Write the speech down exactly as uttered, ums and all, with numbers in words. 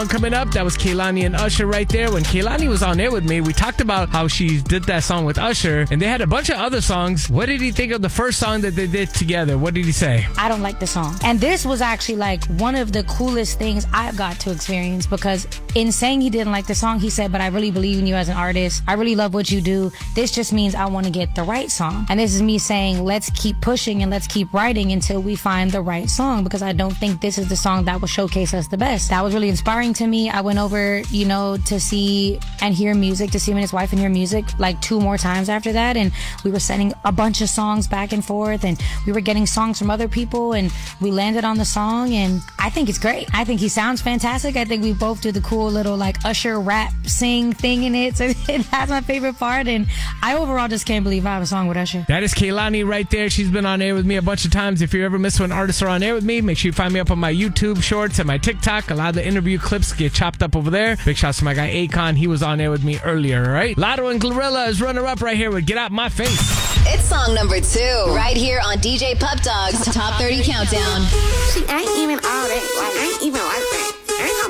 Coming up, that was Kehlani and Usher right there. When Kehlani was on air with me, we talked about how she did that song with Usher, and they had a bunch of other songs. What did he think of the first song that they did together? What did he say? I don't like the song. And this was actually like one of the coolest things I've got to experience, because in saying he didn't like the song, he said, but I really believe in you as an artist. I really love what you do. This just means I want to get the right song. And this is me saying, let's keep pushing and let's keep writing until we find the right song, because I don't think this is the song that will showcase us the best. That was really inspiring to me. I went over, you know, to see and hear music, to see him and his wife and hear music like two more times after that. And we were sending a bunch of songs back and forth, and we were getting songs from other people, and we landed on the song. And I think it's great. I think he sounds fantastic. I think we both do the cool little like Usher rap sing thing in it. So that's my favorite part. And I overall just can't believe I have a song with Usher. That is Kehlani right there. She's been on air with me a bunch of times. If you ever miss when artists are on air with me, make sure you find me up on my YouTube shorts and my TikTok. A lot of the interview clips get chopped up over there. Big shouts to my guy Akon. He was on air with me earlier, all right? Lotto and Glorilla is runner-up right here with Get Out My Face. It's song number two, right here on D J Pup Dog's Top thirty Countdown. She ain't even all that. Like, ain't even like that. Ain't no